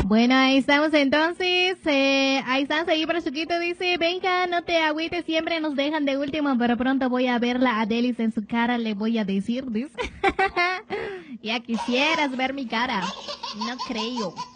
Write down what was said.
Bueno, ahí estamos entonces. Ahí está, seguí para Chuquito. Dice, venga, no te agüites, siempre nos dejan de último, pero pronto voy a verla a Delis en su cara, le voy a decir, dice. Ya quisieras ver mi cara. No creo.